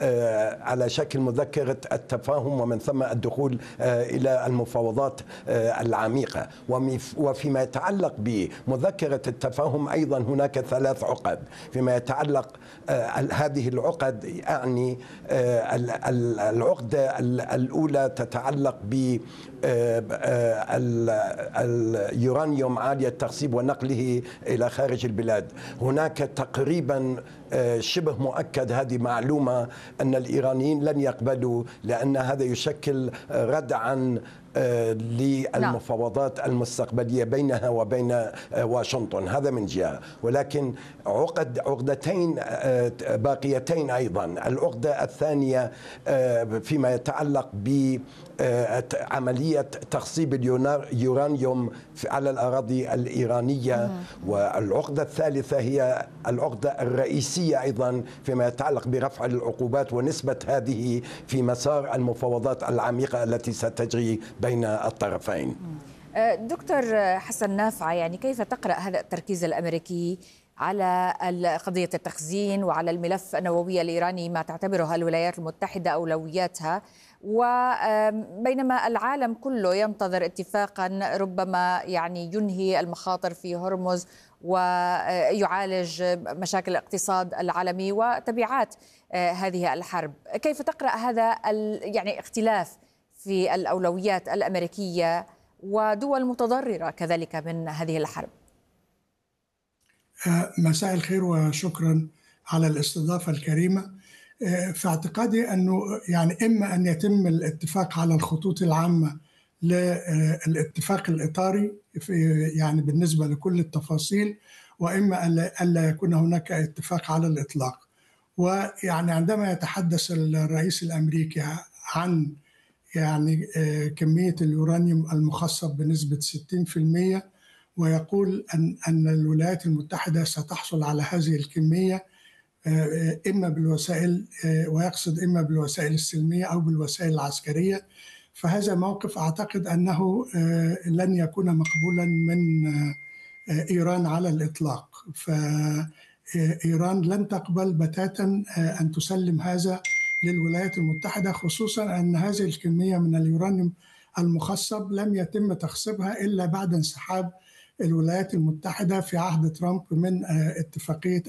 على شكل مذكرة التفاهم ومن ثم الدخول إلى المفاوضات العميقة. وفيما يتعلق بمذكرة التفاهم أيضا هناك 3 عقد. فيما يتعلق هذه العقد يعني العقدة الأولى تتعلق ب اليورانيوم عالي التخصيب ونقله إلى خارج البلاد. هناك تقريبا شبه مؤكد، هذه معلومة، أن الإيرانيين لن يقبلوا، لأن هذا يشكل ردعا للمفاوضات المستقبلية بينها وبين واشنطن. هذا من جهة. ولكن عقدتين باقيتين أيضا. العقدة الثانية فيما يتعلق بعملية تخصيب اليورانيوم على الأراضي الإيرانية. والعقدة الثالثة هي العقدة الرئيسية أيضا فيما يتعلق برفع العقوبات ونسبة هذه في مسار المفاوضات العميقة التي ستجري بين الطرفين. دكتور حسن نافعة، يعني كيف تقرأ هذا التركيز الأمريكي على قضية التخزين وعلى الملف النووي الإيراني ما تعتبرها الولايات المتحدة أولوياتها، وبينما العالم كله ينتظر اتفاقا ربما يعني ينهي المخاطر في هرمز ويعالج مشاكل الاقتصاد العالمي وتبعات هذه الحرب؟ كيف تقرأ هذا يعني اختلاف في الأولويات الأمريكية ودول متضررة كذلك من هذه الحرب؟ مساء الخير وشكرا على الاستضافة الكريمة. في اعتقادي أنه يعني إما أن يتم الاتفاق على الخطوط العامة للاتفاق الإطاري يعني بالنسبة لكل التفاصيل، وإما ألا يكون هناك اتفاق على الإطلاق. ويعني عندما يتحدث الرئيس الأمريكي عن يعني كمية اليورانيوم المخصب بنسبة 60%، ويقول أن الولايات المتحدة ستحصل على هذه الكمية إما بالوسائل، ويقصد إما بالوسائل السلمية أو بالوسائل العسكرية، فهذا موقف أعتقد أنه لن يكون مقبولا من إيران على الإطلاق. فإيران لن تقبل بتاتا أن تسلم هذا للولايات المتحدة، خصوصا أن هذه الكمية من اليورانيوم المخصب لم يتم تخصيبها إلا بعد انسحاب الولايات المتحدة في عهد ترامب من اتفاقية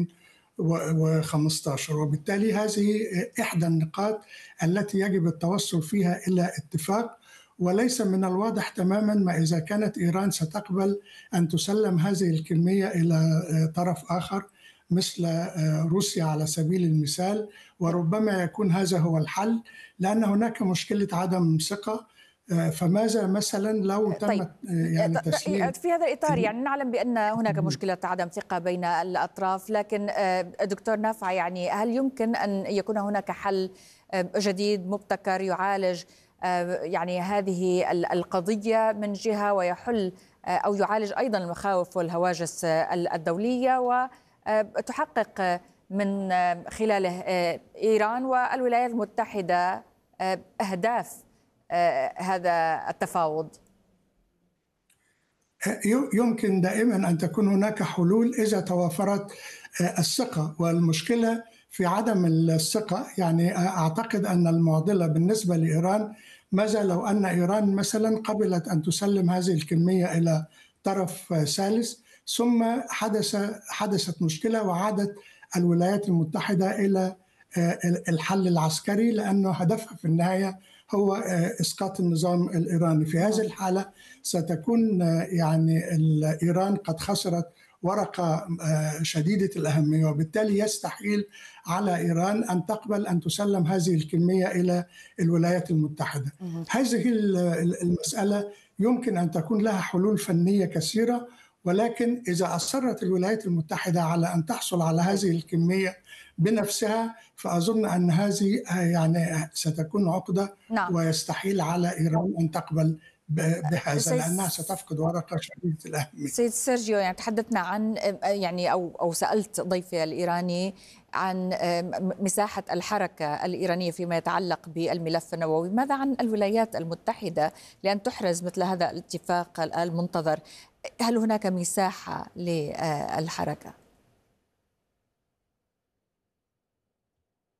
2015. وبالتالي هذه إحدى النقاط التي يجب التوصل فيها إلى اتفاق. وليس من الواضح تماما ما إذا كانت إيران ستقبل أن تسلم هذه الكمية إلى طرف آخر مثل روسيا على سبيل المثال، وربما يكون هذا هو الحل، لأن هناك مشكلة عدم ثقة. فماذا مثلا لو تم يعني تسليم في هذا الإطار؟ يعني نعلم بأن هناك مشكلة عدم ثقة بين الأطراف، لكن دكتور نافعة، يعني هل يمكن أن يكون هناك حل جديد مبتكر يعالج يعني هذه القضية من جهة، ويحل أو يعالج أيضا المخاوف والهواجس الدولية، وتحقق من خلاله إيران والولايات المتحدة أهداف هذا التفاوض؟ يمكن دائما أن تكون هناك حلول إذا توافرت الثقة، والمشكلة في عدم الثقة. يعني أعتقد أن المعضلة بالنسبة لإيران، ماذا لو أن إيران مثلا قبلت أن تسلم هذه الكمية إلى طرف ثالث، ثم حدثت مشكلة وعادت الولايات المتحدة إلى الحل العسكري، لأنه هدفها في النهاية هو إسقاط النظام الإيراني. في هذه الحالة ستكون يعني إيران قد خسرت ورقة شديدة الأهمية، وبالتالي يستحيل على إيران أن تقبل أن تسلم هذه الكمية إلى الولايات المتحدة. هذه المسألة يمكن أن تكون لها حلول فنية كثيرة، ولكن إذا أصرت الولايات المتحدة على أن تحصل على هذه الكمية بنفسها، فأظن أن هذه يعني ستكون عقدة. نعم. ويستحيل على إيران أن تقبل بهذا، لأنها ستفقد ورقة شديدة الأهمية. سيد سيرجيو، يعني تحدثنا عن يعني أو سألت ضيفي الإيراني عن مساحة الحركة الإيرانية فيما يتعلق بالملف النووي. ماذا عن الولايات المتحدة لأن تحرز مثل هذا الاتفاق المنتظر؟ هل هناك مساحة للحركة؟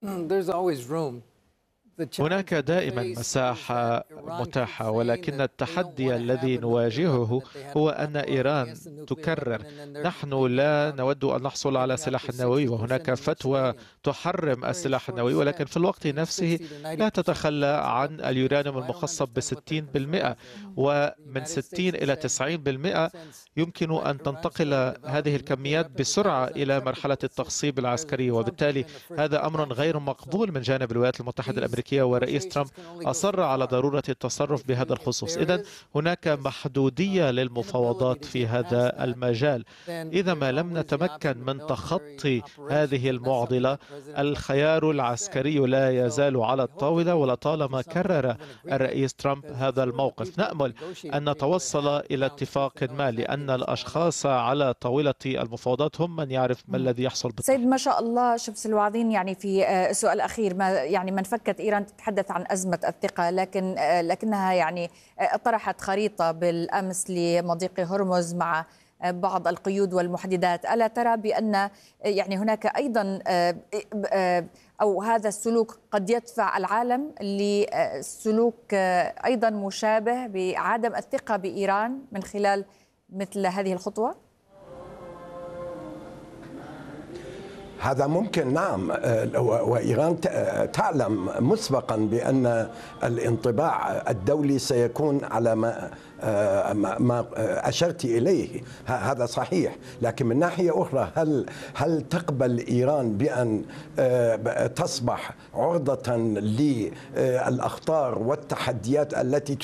هناك دائما مساحة متاحة، ولكن التحدي الذي نواجهه هو أن إيران تكرر: نحن لا نود أن نحصل على سلاح نووي، وهناك فتوى تحرم السلاح النووي، ولكن في الوقت نفسه لا تتخلى عن اليورانيوم المخصب ب60%، ومن 60 إلى 90% يمكن أن تنتقل هذه الكميات بسرعة إلى مرحلة التخصيب العسكري، وبالتالي هذا أمر غير مقبول من جانب الولايات المتحدة الأمريكية، ورئيس ترامب أصر على ضرورة التصرف بهذا الخصوص. إذن هناك محدودية للمفاوضات في هذا المجال. إذا ما لم نتمكن من تخطي هذه المعضلة، الخيار العسكري لا يزال على الطاولة، ولطالما كرر الرئيس ترامب هذا الموقف. نأمل أن نتوصل إلى اتفاق ما، لأن الأشخاص على طاولة المفاوضات هم من يعرف ما الذي يحصل بالضبط. سيد ما شاء الله شمس الوعظين، يعني في سؤال أخير، ما انفكت إيران تتحدث عن أزمة الثقة، لكنها يعني طرحت خريطة بالأمس لمضيق هرمز مع بعض القيود والمحددات. ألا ترى بأن يعني هناك أيضا أو هذا السلوك قد يدفع العالم لسلوك أيضا مشابه بعدم الثقة بإيران من خلال مثل هذه الخطوة؟ هذا ممكن، نعم. وإيران تعلم مسبقا بأن الانطباع الدولي سيكون على ما أشرت إليه. هذا صحيح، لكن من ناحية أخرى هل تقبل إيران بأن تصبح عرضة للأخطار والتحديات التي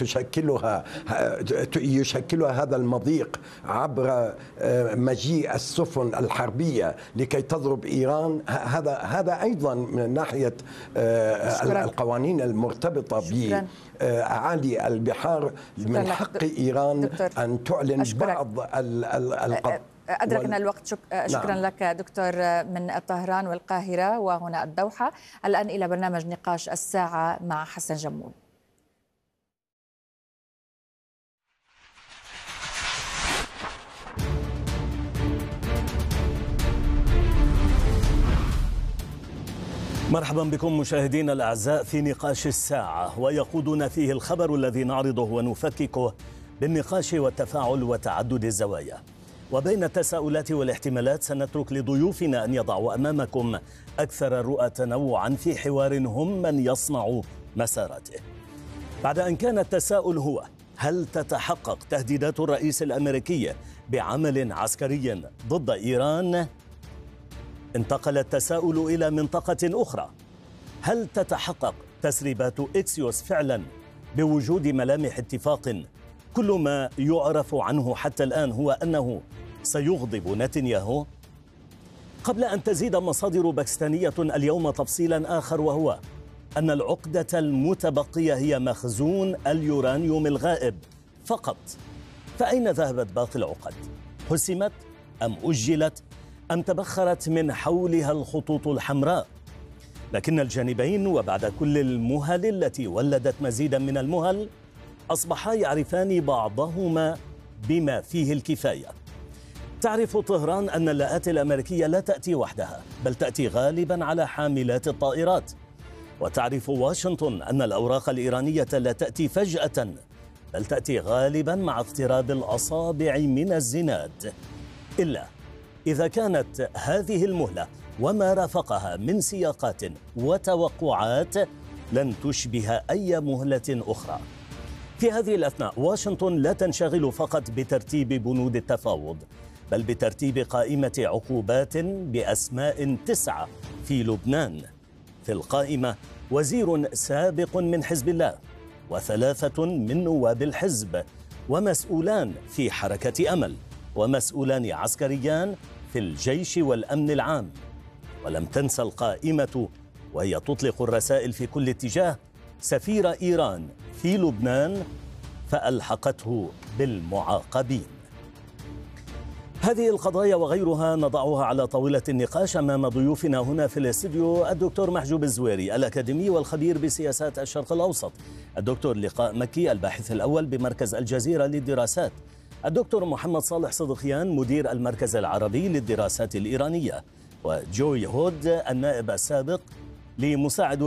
يشكلها هذا المضيق عبر مجيء السفن الحربية لكي تضرب إيران؟ هذا أيضا من ناحية القوانين المرتبطة بأعالي البحار من حق إيران أن تعلن بعض أدركنا الوقت. شكرا نعم. لك دكتور من طهران والقاهرة وهنا الدوحة. الآن إلى برنامج نقاش الساعة مع حسن جمول. مرحبا بكم مشاهدينا الأعزاء في نقاش الساعة، ويقودنا فيه الخبر الذي نعرضه ونفككه بالنقاش والتفاعل وتعدد الزوايا. وبين التساؤلات والاحتمالات سنترك لضيوفنا أن يضعوا أمامكم أكثر الرؤى تنوعا في حوار هم من يصنع مساراته. بعد أن كان التساؤل هو: هل تتحقق تهديدات الرئيس الأمريكي بعمل عسكري ضد إيران؟ انتقل التساؤل إلى منطقة أخرى: هل تتحقق تسريبات إكسيوس فعلا بوجود ملامح اتفاق كل ما يعرف عنه حتى الآن هو أنه سيغضب نتنياهو؟ قبل أن تزيد مصادر باكستانية اليوم تفصيلا آخر، وهو أن العقدة المتبقية هي مخزون اليورانيوم الغائب فقط. فأين ذهبت باقي العقد؟ حسمت أم أجلت أم تبخرت من حولها الخطوط الحمراء؟ لكن الجانبين وبعد كل المهل التي ولدت مزيدا من المهل أصبحا يعرفان بعضهما بما فيه الكفاية. تعرف طهران أن اللاءات الأمريكية لا تأتي وحدها، بل تأتي غالبا على حاملات الطائرات. وتعرف واشنطن أن الأوراق الإيرانية لا تأتي فجأة، بل تأتي غالبا مع اقتراب الأصابع من الزناد. إلا إذا كانت هذه المهلة وما رافقها من سياقات وتوقعات لن تشبه أي مهلة أخرى. في هذه الأثناء واشنطن لا تنشغل فقط بترتيب بنود التفاوض، بل بترتيب قائمة عقوبات بأسماء 9 في لبنان. في القائمة وزير سابق من حزب الله، و3 من نواب الحزب، ومسؤولان في حركة أمل، ومسؤولان عسكريان في الجيش والأمن العام. ولم تنسى القائمة وهي تطلق الرسائل في كل اتجاه سفير إيران في لبنان، فألحقته بالمعاقبين. هذه القضايا وغيرها نضعها على طاولة النقاش أمام ضيوفنا هنا في الاستوديو: الدكتور محجوب الزويري الأكاديمي والخبير بسياسات الشرق الأوسط، الدكتور لقاء مكي الباحث الأول بمركز الجزيرة للدراسات، الدكتور محمد صالح صدقيان مدير المركز العربي للدراسات الإيرانية، وجوي هود النائب السابق لمساعد